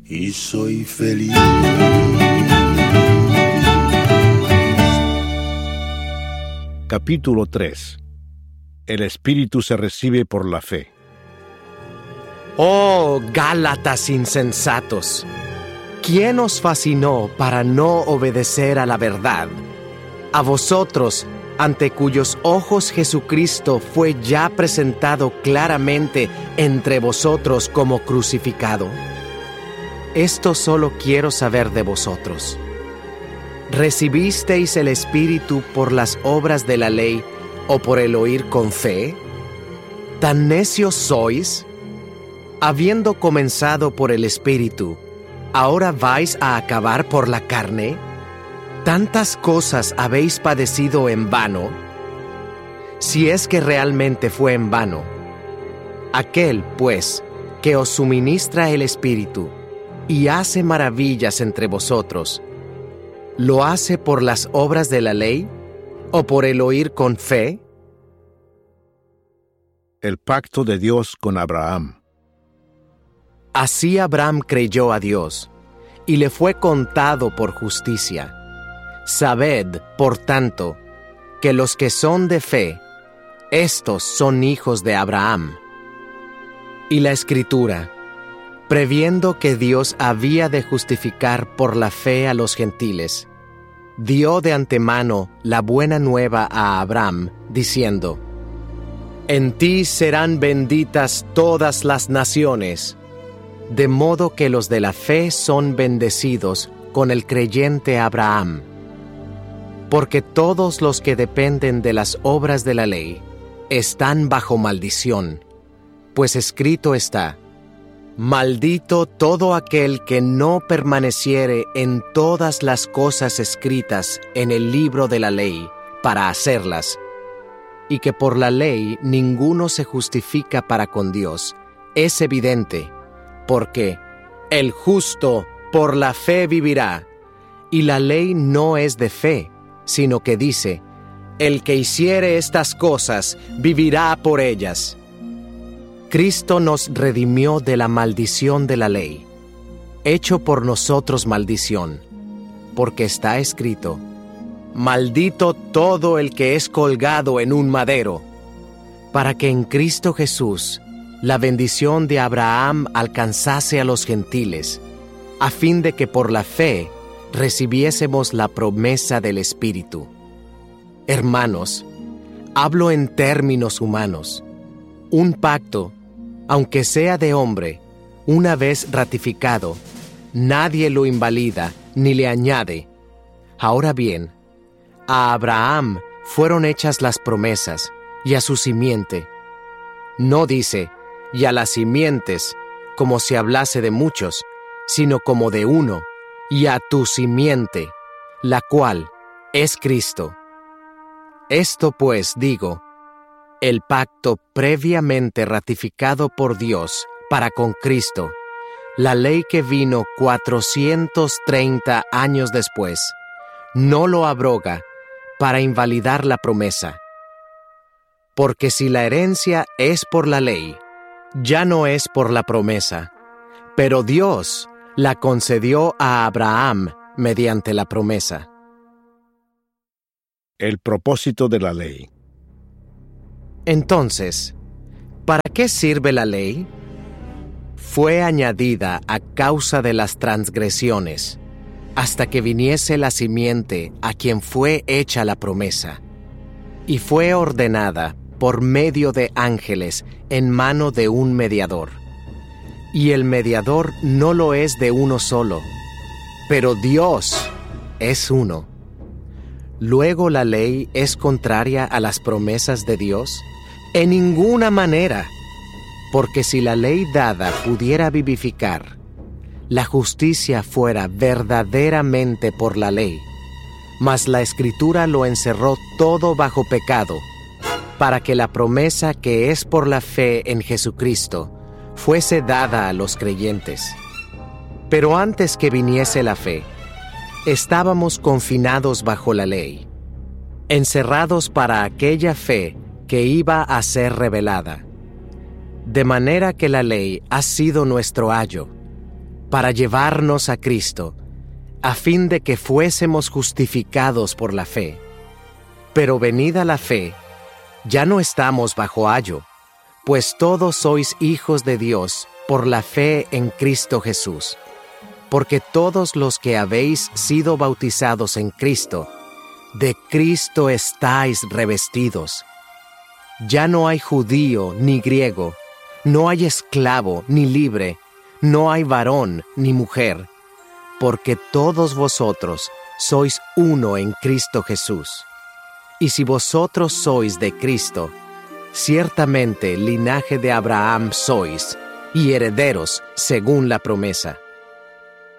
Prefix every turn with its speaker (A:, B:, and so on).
A: y soy feliz.
B: Capítulo 3. El Espíritu se recibe por la fe.
C: ¡Oh, Gálatas insensatos! ¿Quién os fascinó para no obedecer a la verdad? A vosotros, ante cuyos ojos Jesucristo fue ya presentado claramente entre vosotros como crucificado. Esto solo quiero saber de vosotros. ¿Recibisteis el Espíritu por las obras de la ley o por el oír con fe? ¿Tan necios sois? Habiendo comenzado por el Espíritu, ¿ahora vais a acabar por la carne? ¿Tantas cosas habéis padecido en vano? Si es que realmente fue en vano. Aquel, pues, que os suministra el Espíritu y hace maravillas entre vosotros, ¿lo hace por las obras de la ley o por el oír con fe?
B: El pacto de Dios con Abraham.
C: Así Abraham creyó a Dios, y le fue contado por justicia. Sabed, por tanto, que los que son de fe, estos son hijos de Abraham. Y la Escritura, previendo que Dios había de justificar por la fe a los gentiles, dio de antemano la buena nueva a Abraham, diciendo: En ti serán benditas todas las naciones, de modo que los de la fe son bendecidos con el creyente Abraham. Porque todos los que dependen de las obras de la ley están bajo maldición, pues escrito está: Maldito todo aquel que no permaneciere en todas las cosas escritas en el libro de la ley para hacerlas, y que por la ley ninguno se justifica para con Dios, es evidente, porque el justo por la fe vivirá, y la ley no es de fe, sino que dice: el que hiciere estas cosas vivirá por ellas. Cristo nos redimió de la maldición de la ley, hecho por nosotros maldición, porque está escrito: Maldito todo el que es colgado en un madero, para que en Cristo Jesús la bendición de Abraham alcanzase a los gentiles, a fin de que por la fe recibiésemos la promesa del Espíritu. Hermanos, hablo en términos humanos. Un pacto, aunque sea de hombre, una vez ratificado, nadie lo invalida ni le añade. Ahora bien, a Abraham fueron hechas las promesas, y a su simiente. No dice: y a las simientes, como si hablase de muchos, sino como de uno, y a tu simiente, la cual es Cristo. Esto pues digo: el pacto previamente ratificado por Dios para con Cristo, la ley que vino 430 años después, no lo abroga para invalidar la promesa. Porque si la herencia es por la ley, ya no es por la promesa, pero Dios la concedió a Abraham mediante la promesa.
B: El propósito de la ley.
C: Entonces, ¿para qué sirve la ley? Fue añadida a causa de las transgresiones, hasta que viniese la simiente a quien fue hecha la promesa, y fue ordenada por medio de ángeles en mano de un mediador. Y el mediador no lo es de uno solo, pero Dios es uno. ¿Luego la ley es contraria a las promesas de Dios? En ninguna manera, porque si la ley dada pudiera vivificar, la justicia fuera verdaderamente por la ley, mas la Escritura lo encerró todo bajo pecado, para que la promesa que es por la fe en Jesucristo fuese dada a los creyentes. Pero antes que viniese la fe, estábamos confinados bajo la ley, encerrados para aquella fe que iba a ser revelada. De manera que la ley ha sido nuestro ayo, para llevarnos a Cristo, a fin de que fuésemos justificados por la fe. Pero venida la fe, ya no estamos bajo ayo, pues todos sois hijos de Dios por la fe en Cristo Jesús. Porque todos los que habéis sido bautizados en Cristo, de Cristo estáis revestidos. Ya no hay judío ni griego, no hay esclavo ni libre, no hay varón ni mujer, porque todos vosotros sois uno en Cristo Jesús. Y si vosotros sois de Cristo, ciertamente linaje de Abraham sois, y herederos según la promesa.